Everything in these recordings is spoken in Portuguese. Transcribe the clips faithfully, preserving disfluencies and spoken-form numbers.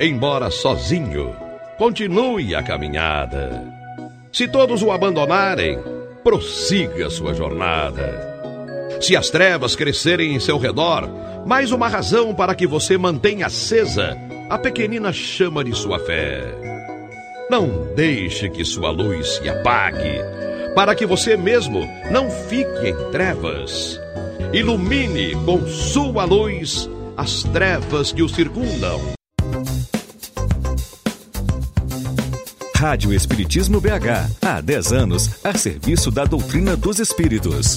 embora sozinho, continue a caminhada. Se todos o abandonarem, prossiga sua jornada. Se as trevas crescerem em seu redor, mais uma razão para que você mantenha acesa a pequenina chama de sua fé. Não deixe que sua luz se apague, para que você mesmo não fique em trevas. Ilumine com sua luz as trevas que o circundam. Rádio Espiritismo B H, há dez anos, a serviço da doutrina dos espíritos.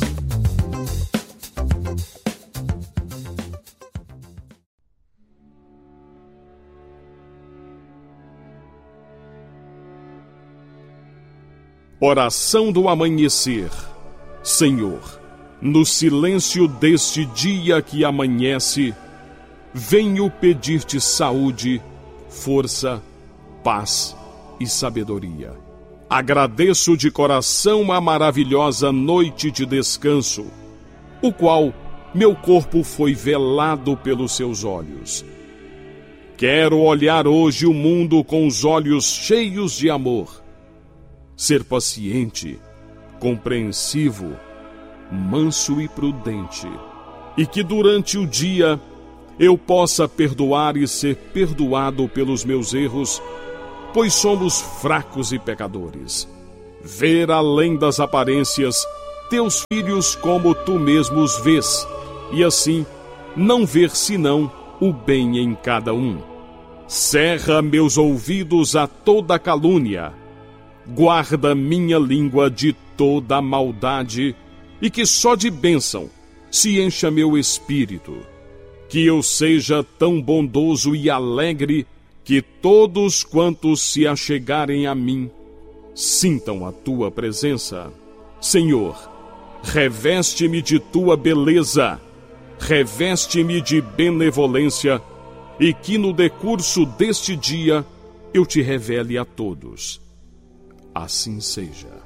Oração do amanhecer. Senhor, no silêncio deste dia que amanhece, venho pedir-te saúde, força, paz e sabedoria. Agradeço de coração a maravilhosa noite de descanso, o qual meu corpo foi velado pelos seus olhos. Quero olhar hoje o mundo com os olhos cheios de amor, ser paciente, compreensivo, manso e prudente, e que durante o dia eu possa perdoar e ser perdoado pelos meus erros, pois somos fracos e pecadores. Ver além das aparências teus filhos como tu mesmo os vês, e assim não ver senão o bem em cada um. Cerra meus ouvidos a toda calúnia, guarda minha língua de toda maldade, e que só de bênção se encha meu espírito. Que eu seja tão bondoso e alegre que todos quantos se achegarem a mim sintam a tua presença. Senhor, reveste-me de tua beleza, reveste-me de benevolência, e que no decurso deste dia eu te revele a todos. Assim seja.